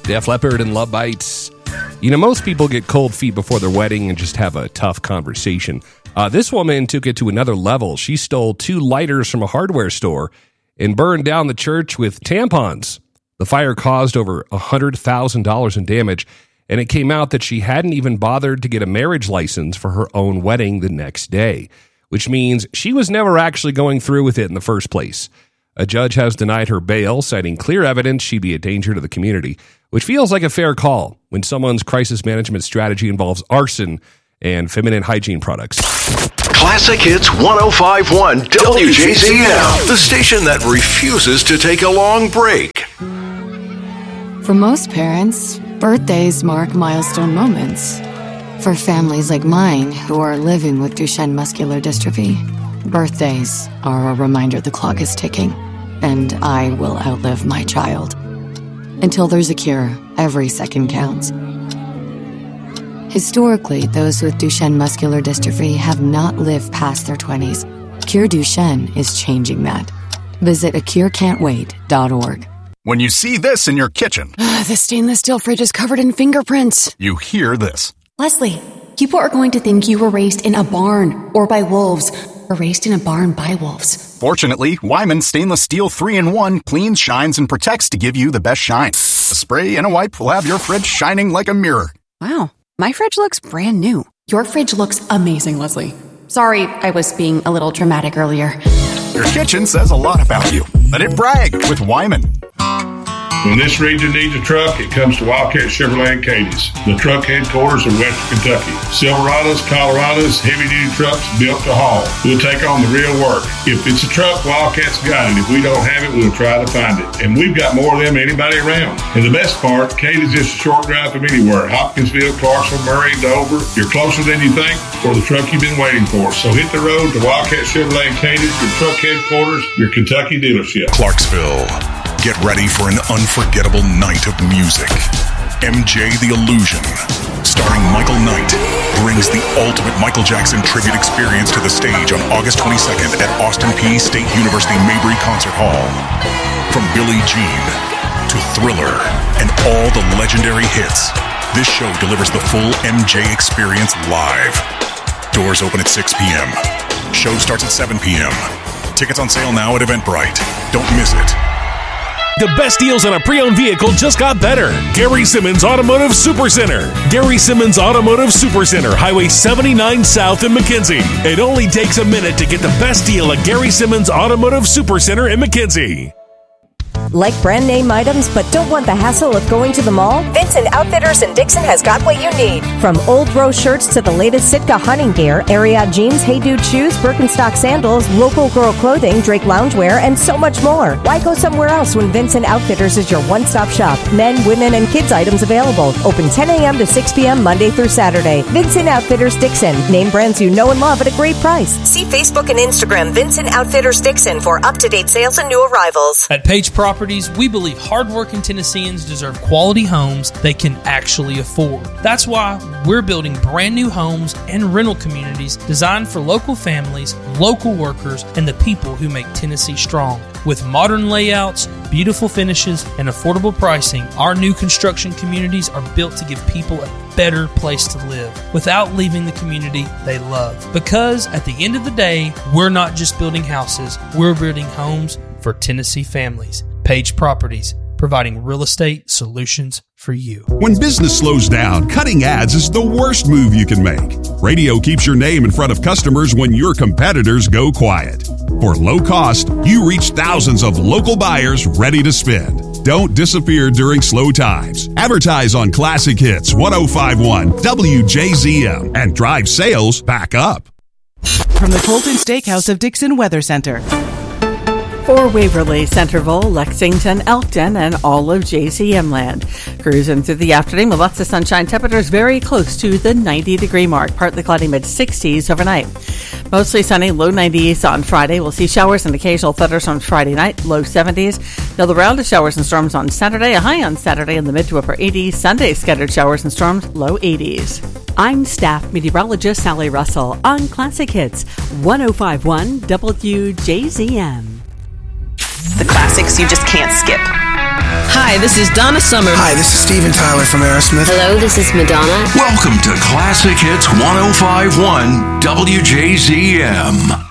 Def Leppard and Love Bites. You know, most people get cold feet before their wedding and just have a tough conversation. This woman took it to another level. She stole 2 lighters from a hardware store and burned down the church with tampons. The fire caused over $100,000 in damage, and it came out that she hadn't even bothered to get a marriage license for her own wedding the next day, which means she was never actually going through with it in the first place. A judge has denied her bail, citing clear evidence she'd be a danger to the community, which feels like a fair call when someone's crisis management strategy involves arson and feminine hygiene products. Classic Hits 105.1 WJZM, the station that refuses to take a long break. For most parents, birthdays mark milestone moments. For families like mine who are living with Duchenne muscular dystrophy, birthdays are a reminder the clock is ticking, and I will outlive my child. Until there's a cure, every second counts. Historically, those with Duchenne muscular dystrophy have not lived past their 20s. Cure Duchenne is changing that. Visit acurecan'twait.org. When you see this in your kitchen, The stainless steel fridge is covered in fingerprints. you hear this. Leslie, people are going to think you were raised in a barn or by wolves, or raised in a barn by wolves. Fortunately, Wyman Stainless Steel 3-in-1 cleans, shines, and protects to give you the best shine. A spray and a wipe will have your fridge shining like a mirror. Wow, my fridge looks brand new. Your fridge looks amazing, Leslie. Sorry, I was being a little dramatic earlier. Your kitchen says a lot about you. Let it brag with Wyman. When this region needs a truck, it comes to Wildcat Chevrolet and Katie's, the truck headquarters of Western Kentucky. Silverados, Colorados, heavy-duty trucks built to haul. We'll take on the real work. If it's a truck, Wildcat's got it. If we don't have it, we'll try to find it. And we've got more of them than anybody around. And the best part, Katie's just a short drive from anywhere. Hopkinsville, Clarksville, Murray, Dover. You're closer than you think for the truck you've been waiting for. So hit the road to Wildcat Chevrolet and Katie's, your truck headquarters, your Kentucky dealership. Clarksville. Get ready for an unforgettable night of music. MJ the Illusion, starring Michael Knight, brings the ultimate Michael Jackson tribute experience to the stage on August 22nd at Austin Peay State University Mabry Concert Hall. From Billie Jean to Thriller and all the legendary hits, this show delivers the full MJ experience live. Doors open at 6 p.m. Show starts at 7 p.m. Tickets on sale now at Eventbrite. Don't miss it. The best deals on a pre-owned vehicle just got better. Gary Simmons Automotive Supercenter. Gary Simmons Automotive Supercenter, Highway 79 South in McKenzie. It only takes a minute to get the best deal at Gary Simmons Automotive Supercenter in McKenzie. Like brand name items but don't want the hassle of going to the mall? Vincent Outfitters in Dixon has got what you need. From Old Rose shirts to the latest Sitka hunting gear, Ariat jeans, Hey Dude shoes, Birkenstock sandals, local girl clothing, Drake loungewear, and so much more. Why go somewhere else when Vincent Outfitters is your one-stop shop? Men, women, and kids items available. Open 10 a.m. to 6 p.m. Monday through Saturday. Vincent Outfitters Dixon. Name brands you know and love at a great price. See Facebook and Instagram Vincent Outfitters Dixon for up-to-date sales and new arrivals. At Page Properties, we believe hardworking Tennesseans deserve quality homes they can actually afford. That's why we're building brand new homes and rental communities designed for local families, local workers, and the people who make Tennessee strong. With modern layouts, beautiful finishes, and affordable pricing, our new construction communities are built to give people a better place to live without leaving the community they love. Because at the end of the day, we're not just building houses, we're building homes for Tennessee families. Page Properties, providing real estate solutions for you. When business slows down, cutting ads is the worst move you can make. Radio keeps your name in front of customers when your competitors go quiet. For low cost, you reach thousands of local buyers ready to spend. Don't disappear during slow times. Advertise on Classic Hits 105.1 WJZM and drive sales back up. From the Colton Steakhouse of Dixon Weather Center. For Waverly, Centerville, Lexington, Elkton, and all of JCM land. Cruising through the afternoon with lots of sunshine. Temperatures very close to the 90-degree mark. Partly cloudy, mid-60s overnight. Mostly sunny, low 90s on Friday. We'll see showers and occasional thunders on Friday night, low 70s. Another round of showers and storms on Saturday. A high on Saturday in the mid to upper 80s. Sunday, scattered showers and storms, low 80s. I'm staff meteorologist Sally Russell on Classic Hits 105.1 WJZM. The classics you just can't skip. Hi, Hi, this is Donna Summer. Hi, this is Steven Tyler from Aerosmith. Hello, this is Madonna. Welcome to Classic Hits 105.1 WJZM.